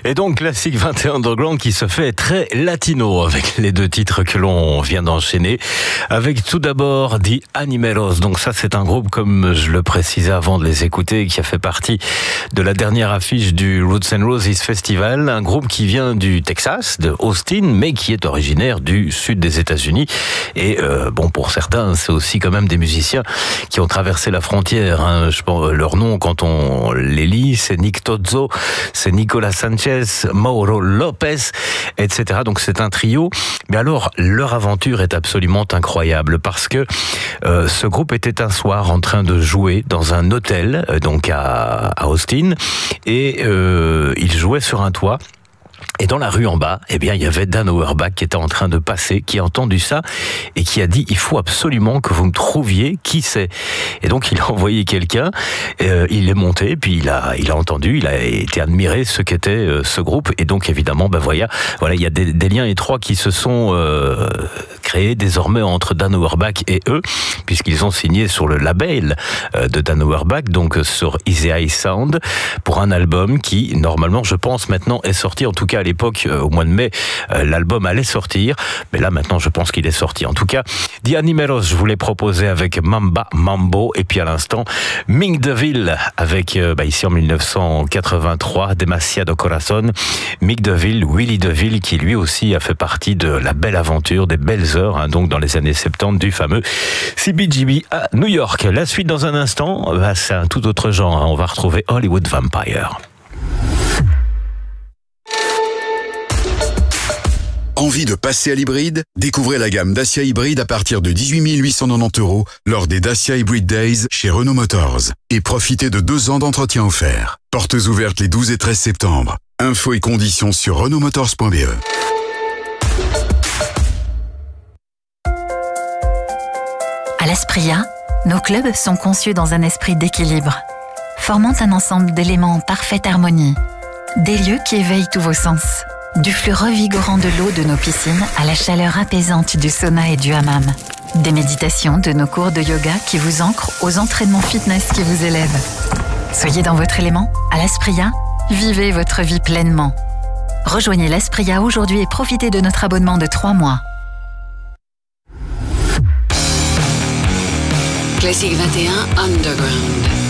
Et donc, Classic 21 Underground qui se fait très latino avec les deux titres que l'on vient d'enchaîner. Avec tout d'abord The Animeros. Donc ça, c'est un groupe, comme je le précisais avant de les écouter, qui a fait partie de la dernière affiche du Roots and Roses Festival. Un groupe qui vient du Texas, de Austin, mais qui est originaire du sud des États-Unis. Et bon, pour certains, c'est aussi quand même des musiciens qui ont traversé la frontière. Hein. Je pense leur nom, quand on les lit, c'est Nick Tozzo, c'est Nicolas Sanchez, Mauro Lopez, etc. Donc c'est un trio. Mais alors, leur aventure est absolument incroyable parce que ce groupe était un soir en train de jouer dans un hôtel, donc à Austin, et ils jouaient sur un toit. Et dans la rue en bas, eh bien, il y avait Dan Auerbach qui était en train de passer, qui a entendu ça et qui a dit: il faut absolument que vous me trouviez qui c'est. Et donc, il a envoyé quelqu'un, il est monté, puis il a entendu, il a été admiré ce qu'était ce groupe. Et donc, évidemment, voilà, il y a des liens étroits qui se sont créés désormais entre Dan Auerbach et eux, puisqu'ils ont signé sur le label de Dan Auerbach, donc sur Easy Eye Sound, pour un album qui, normalement, je pense, maintenant est sorti, en tout cas à l'époque, au mois de mai, l'album allait sortir, mais là maintenant je pense qu'il est sorti. En tout cas, The Animeros, je vous l'ai proposé avec Mamba Mambo, et puis à l'instant Mick DeVille avec ici en 1983 Demasiado Corazon. Mick DeVille, Willie DeVille, qui lui aussi a fait partie de la belle aventure, des belles heures, hein, donc dans les années 70 du fameux CBGB à New York. La suite dans un instant, c'est un tout autre genre, hein. On va retrouver Hollywood Vampire. Envie de passer à l'hybride? Découvrez la gamme Dacia Hybride à partir de 18 890 € lors des Dacia Hybrid Days chez Renault Motors. Et profitez de 2 ans d'entretien offert. Portes ouvertes les 12 et 13 septembre. Infos et conditions sur renaultmotors.be. À l'Aspria, nos clubs sont conçus dans un esprit d'équilibre, formant un ensemble d'éléments en parfaite harmonie. Des lieux qui éveillent tous vos sens. Du flux revigorant de l'eau de nos piscines à la chaleur apaisante du sauna et du hammam. Des méditations de nos cours de yoga qui vous ancrent aux entraînements fitness qui vous élèvent. Soyez dans votre élément, à l'Aspria, vivez votre vie pleinement. Rejoignez l'Aspria aujourd'hui et profitez de notre abonnement de 3 mois. Classic 21 Underground.